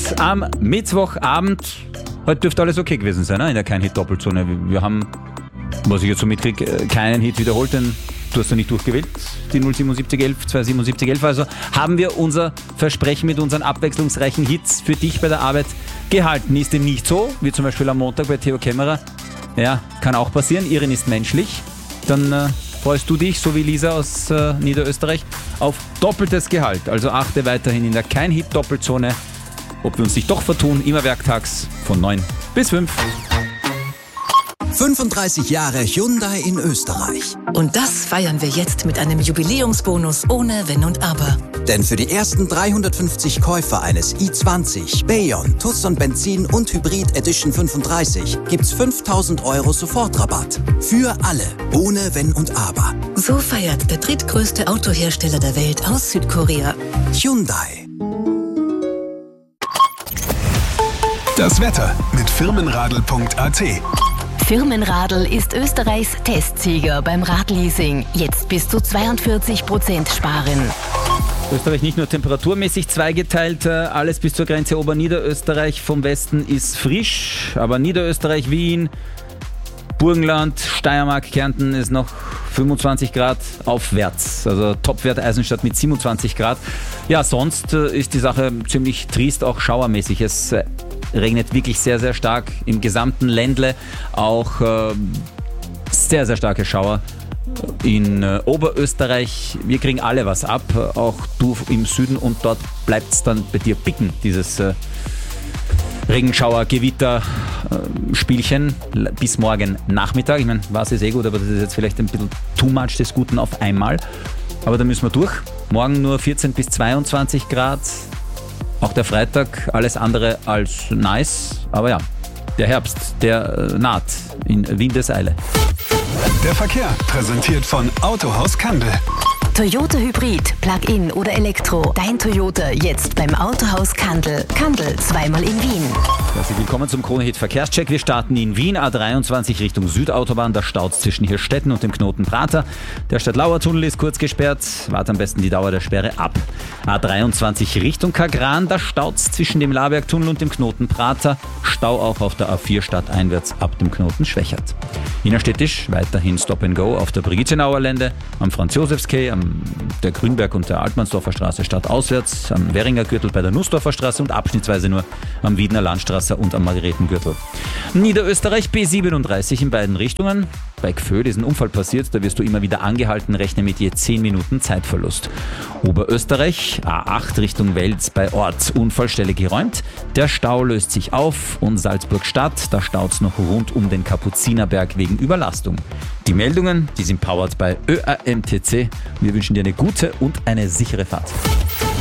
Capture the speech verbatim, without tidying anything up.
am Mittwochabend. Heute dürfte alles okay gewesen sein, ne? In der Kein-Hit-Doppelzone. Wir haben, was ich jetzt so mitkriege, keinen Hit wiederholt, denn du hast ja nicht durchgewählt, die null sieben sieben elf, zwei sieben sieben elf. Also haben wir unser Versprechen mit unseren abwechslungsreichen Hits für dich bei der Arbeit gehalten. Ist dem nicht so, wie zum Beispiel am Montag bei Theo Kämmerer. Ja, kann auch passieren. Irin ist menschlich. Dann äh, freust du dich, so wie Lisa aus äh, Niederösterreich, auf doppeltes Gehalt. Also achte weiterhin in der Kein-Hit-Doppelzone, ob wir uns nicht doch vertun, immer werktags von neun bis fünf. fünfunddreißig Jahre Hyundai in Österreich. Und das feiern wir jetzt mit einem Jubiläumsbonus ohne Wenn und Aber. Denn für die ersten dreihundertfünfzig Käufer eines i zwanzig, Bayon, Tucson Benzin und Hybrid Edition fünfunddreißig gibt's fünftausend Euro Sofortrabatt. Für alle, ohne Wenn und Aber. So feiert der drittgrößte Autohersteller der Welt aus Südkorea. Hyundai. Das Wetter mit firmenradl punkt a t. Firmenradl ist Österreichs Testsieger beim Radleasing. Jetzt bis zu zweiundvierzig Prozent sparen. Österreich nicht nur temperaturmäßig zweigeteilt, alles bis zur Grenze Oberniederösterreich vom Westen ist frisch, aber Niederösterreich, Wien, Burgenland, Steiermark, Kärnten ist noch fünfundzwanzig Grad aufwärts, also Topwert Eisenstadt mit siebenundzwanzig Grad. Ja, sonst ist die Sache ziemlich trist, auch schauermäßig. Es regnet wirklich sehr, sehr stark im gesamten Ländle, auch äh, sehr, sehr starke Schauer in äh, Oberösterreich. Wir kriegen alle was ab, auch du im Süden, und dort bleibt es dann bei dir picken, dieses äh, Regenschauer, Gewitter, äh, Spielchen bis morgen Nachmittag. Ich meine, was ist eh gut, aber das ist jetzt vielleicht ein bisschen too much des Guten auf einmal. Aber da müssen wir durch. Morgen nur vierzehn bis zweiundzwanzig Grad. Auch der Freitag, alles andere als nice. Aber ja, der Herbst, der äh, naht in Windeseile. Der Verkehr präsentiert von Autohaus Kandel. Toyota Hybrid, Plug-in oder Elektro. Dein Toyota jetzt beim Autohaus Kandel. Kandel, zweimal in Wien. Herzlich willkommen zum Krone-Hit Verkehrscheck. Wir starten in Wien, A dreiundzwanzig Richtung Südautobahn. Da staut zwischen Hirstetten und dem Knoten Prater. Der Stadtlauer Tunnel ist kurz gesperrt. Wart am besten die Dauer der Sperre ab. A dreiundzwanzig Richtung Kagran. Da staut zwischen dem Laberg-Tunnel und dem Knoten Prater. Stau auch auf der A vier stadteinwärts ab dem Knoten Schwächert. Innerstädtisch weiterhin Stop and Go auf der Brigittenauer Lände, am Franz-Josefs-Quai, am der Grünberg und der Altmannsdorfer Straße stadtauswärts, am Währinger Gürtel bei der Nussdorfer Straße und abschnittsweise nur am Wiedner Landstraße und am Margaretengürtel. Niederösterreich B siebenunddreißig in beiden Richtungen. Bei Gföhl ist ein Unfall passiert, da wirst du immer wieder angehalten, rechne mit je zehn Minuten Zeitverlust. Oberösterreich, A acht Richtung Wels bei Ort, Unfallstelle geräumt. Der Stau löst sich auf und Salzburg-Stadt, da staut's noch rund um den Kapuzinerberg wegen Überlastung. Die Meldungen, die sind powered bei Ö A M T C. Wir wünschen dir eine gute und eine sichere Fahrt.